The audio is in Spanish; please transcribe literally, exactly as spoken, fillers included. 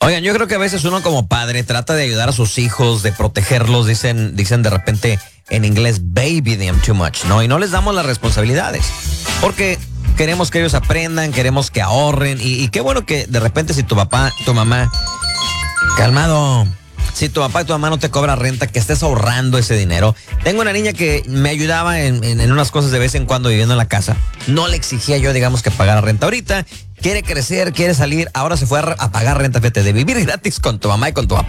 Oigan, yo creo que a veces uno como padre trata de ayudar a sus hijos, de protegerlos, dicen, dicen de repente en inglés, baby them too much, ¿no? Y no les damos las responsabilidades, porque queremos que ellos aprendan, queremos que ahorren, y, y qué bueno que de repente si tu papá, tu mamá, calmado, si tu papá y tu mamá no te cobran renta, que estés ahorrando ese dinero. Tengo una niña que me ayudaba en, en, en unas cosas de vez en cuando viviendo en la casa. No le exigía yo, digamos, que pagara renta. Ahorita quiere crecer, quiere salir, ahora se fue a, a pagar renta, fíjate, de vivir gratis con tu mamá y con tu papá.